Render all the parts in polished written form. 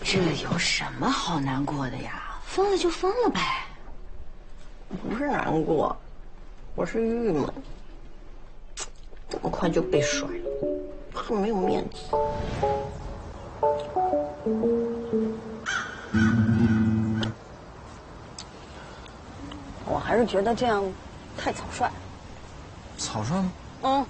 这有什么好难过的呀？分了就分了呗。 不是难过，我是郁闷。这么快就被甩了，很没有面子。我还是觉得这样太草率。 草率吗？ 嗯。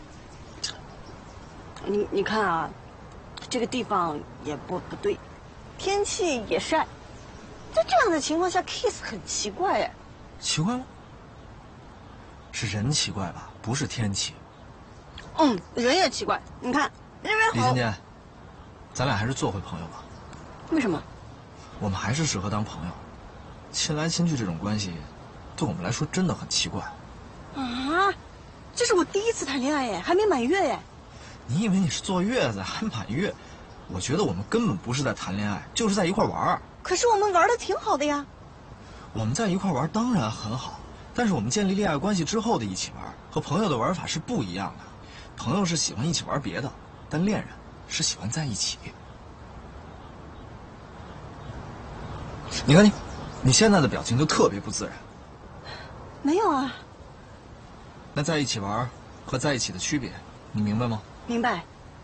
你看啊，这个地方也不对，天气也晒，在这样的情况下 kiss 很奇怪哎。 奇怪吗？是人奇怪吧，不是天气。 嗯，人也奇怪。你看，人好。 李芊芊，咱俩还是做回朋友吧。 为什么？ 我们还是适合当朋友。亲来亲去这种关系，对我们来说真的很奇怪。 啊，这是我第一次谈恋爱哎，还没满月哎。 你以为你是坐月子还满月？我觉得我们根本不是在谈恋爱，就是在一块玩。 可是我们玩的挺好的呀。 我们在一块玩当然很好，但是我们建立恋爱关系之后的一起玩，和朋友的玩法是不一样的。朋友是喜欢一起玩别的，但恋人是喜欢在一起。你看你现在的表情就特别不自然。 没有啊。 那在一起玩和在一起的区别，你明白吗？ 明白。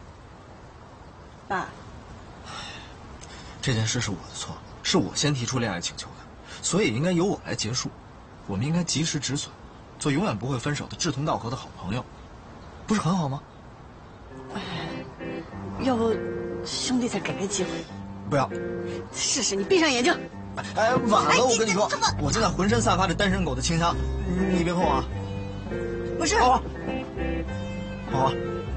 爸， 这件事是我的错，是我先提出恋爱请求的，所以应该由我来结束。我们应该及时止损，做永远不会分手的志同道合的好朋友，不是很好吗？ 要不兄弟再给个机会？ 不要。 试试，你闭上眼睛。 哎，晚了，我跟你说，我现在浑身散发着单身狗的清香，你别碰我啊。 不是。 好啊。好啊。